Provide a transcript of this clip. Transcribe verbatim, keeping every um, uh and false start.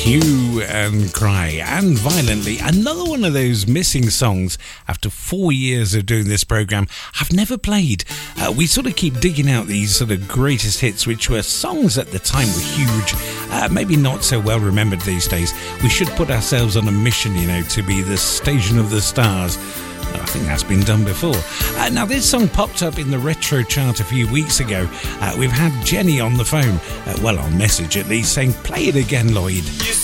Hue and Cry, and Violently, another one of those missing songs after four years of doing this programme I've never played. Uh, we sort of keep digging out these sort of greatest hits, which were songs at the time were huge, uh, maybe not so well remembered these days. We should put ourselves on a mission, you know, to be the station of the stars. I think that's been done before. Uh, now, this song popped up in the retro chart a few weeks ago. Uh, we've had Jenny on the phone, uh, well, on message at least, saying, play it again, Lloyd. You